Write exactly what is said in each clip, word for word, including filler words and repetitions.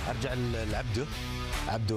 ارجع لعبده. عبده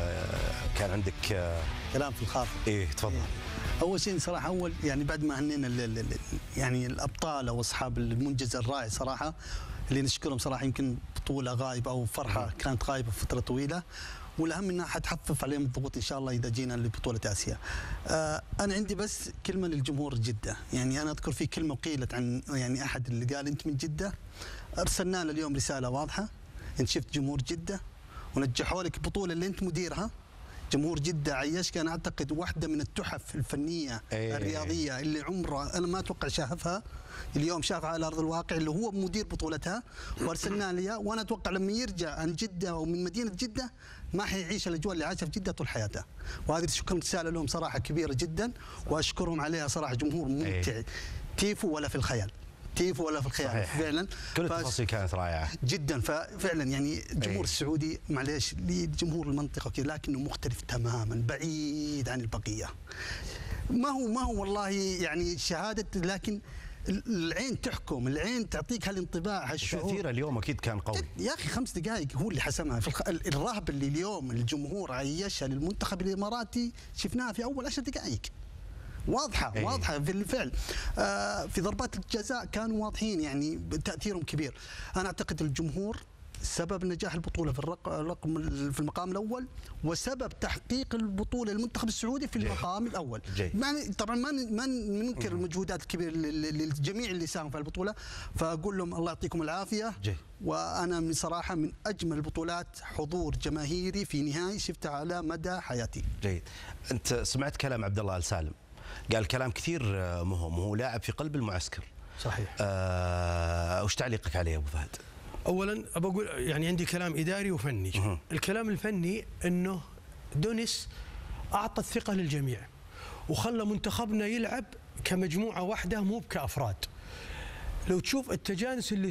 كان عندك كلام في الخاطر. ايه تفضل. اول شيء صراحه اول يعني بعد ما هنينا يعني الابطال او اصحاب المنجز الرائع صراحه اللي نشكرهم صراحه، يمكن بطوله غايبه او فرحه كانت غايبه فتره طويله، والاهم انها حتخفف عليهم الضغوط ان شاء الله اذا جينا لبطوله اسيا. آه انا عندي بس كلمه للجمهور جده، يعني انا اذكر في كلمه قيلت عن يعني احد اللي قال انت من جده، ارسلنا له اليوم رساله واضحه، انت شفت جمهور جده ونجحوا لك البطوله اللي انت مديرها. جمهور جدة عيشك أنا أعتقد واحدة من التحف الفنية أيه. الرياضية اللي عمره أنا ما أتوقع شافها، اليوم شافها على أرض الواقع، اللي هو مدير بطولتها وأرسلنا لها، وأنا أتوقع لما يرجع عن جدة أو من مدينة جدة ما حيعيش الأجواء اللي عاشها في جدة طول حياته. وهذه شكرا رسالة لهم صراحة كبيرة جدا، وأشكرهم عليها صراحة. جمهور ممتع أيه. تيفو ولا في الخيال، تيفو ولا في الخيال صحيح. فعلا كل التفاصيل كانت رائعه جدا. ففعلا يعني الجمهور أيه. السعودي معليش لجمهور المنطقه كذا، لكنه مختلف تماما بعيد عن البقيه. ما هو ما هو والله يعني شهاده، لكن العين تحكم، العين تعطيك هالانطباع هالشعور. تأثيره اليوم اكيد كان قوي يا اخي. خمس دقائق هو اللي حسمها في الخ... الرهبه اللي اليوم الجمهور عيشها للمنتخب الاماراتي شفناها في اول عشر دقائق واضحة أيه. واضحة بالفعل. آه في ضربات الجزاء كانوا واضحين، يعني تأثيرهم كبير. أنا أعتقد الجمهور سبب نجاح البطولة في الرقم في المقام الأول، وسبب تحقيق البطولة للمنتخب السعودي في المقام الأول. يعني طبعا ما ما ننكر المجهودات الكبيرة للجميع اللي ساهموا في البطولة، فأقول لهم الله يعطيكم العافية. جي. وأنا من صراحة من أجمل البطولات حضور جماهيري في نهائي شفتها على مدى حياتي. جيد. أنت سمعت كلام عبد الله آل سالم، قال كلام كثير مهم، وهو لاعب في قلب المعسكر. صحيح. آه وش تعليقك عليه ابو فهد؟ اولا ابى اقول يعني عندي كلام اداري وفني. مه. الكلام الفني انه دونيس اعطى الثقه للجميع وخلى منتخبنا يلعب كمجموعه واحده مو كافراد. لو تشوف التجانس اللي